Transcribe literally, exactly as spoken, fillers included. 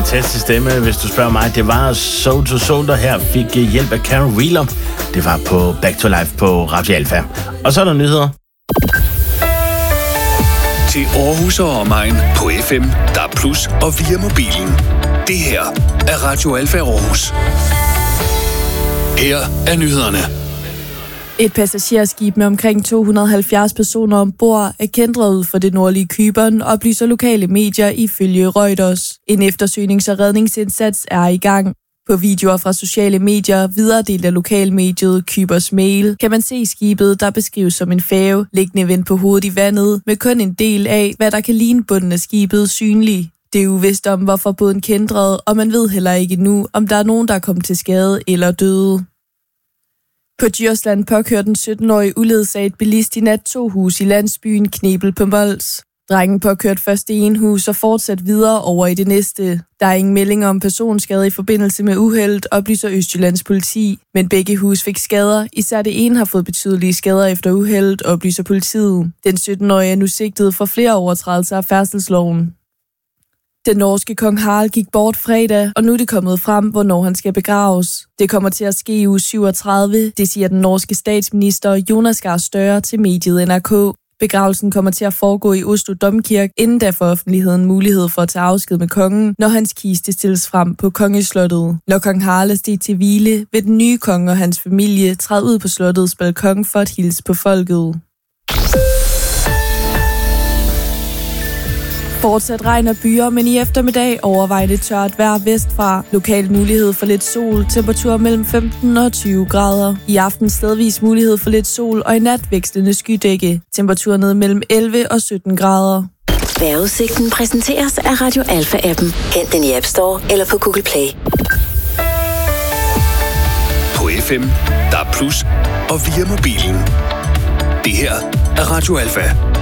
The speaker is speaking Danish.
fantastisk stemme, hvis du spørger mig. Det var Soul to Soul, der her fik hjælp af Karen Wheeler. Det var på Back to Life på Radio Alfa. Og så er der nyheder. Til Aarhus og omegn på F M, D A B plus og via mobilen. Det her er Radio Alfa Aarhus. Her er nyhederne. Et passagerskib med omkring to hundrede og halvfjerds personer ombord er kæntret ud for det nordlige Cypern, oplyser lokale medier ifølge Reuters. En eftersøgnings- og redningsindsats er i gang. På videoer fra sociale medier, videredelt af lokalmediet Cypers Mail, kan man se skibet, der beskrives som en færge, liggende vendt på hovedet i vandet, med kun en del af, hvad der kan ligne bunden af skibet synlig. Det er uvist om, hvorfor båden kæntrede, og man ved heller ikke nu, om der er nogen, der er kommet til skade eller døde. På Djursland påkørte den sytten-årige uledsaget bilist i nat to hus i landsbyen Knebel på Mols. Drengen påkørte først i en hus og fortsat videre over i det næste. Der er ingen meldinger om personskade i forbindelse med uheldet, oplyser Østjyllands politi. Men begge hus fik skader. Især det ene har fået betydelige skader efter uheldet, oplyser politiet. Den sytten-årige er nu sigtet for flere overtrædelser af færdselsloven. Den norske kong Harald gik bort fredag, og nu er det kommet frem, hvornår han skal begraves. Det kommer til at ske i uge syvogtredive, det siger den norske statsminister Jonas Gahr Støre til mediet N R K. Begravelsen kommer til at foregå i Oslo Domkirke, inden der får offentligheden mulighed for at tage afsked med kongen, når hans kiste stilles frem på kongeslottet. Når kong Harald er steget til hvile, vil den nye konge og hans familie træde ud på slottets balkon for at hilse på folket. Fortsat regn og byer, men i eftermiddag overvejende tørt vejr vestfra. Lokal mulighed for lidt sol, temperatur mellem femten og tyve grader. I aften stedvis mulighed for lidt sol, og i nat vekslende skydække. Temperatur ned mellem elleve og sytten grader. Vejrudsigten præsenteres af Radio Alfa-appen. Hent den i App Store eller på Google Play. På F M, D A B plus og via mobilen. Det her er Radio Alfa.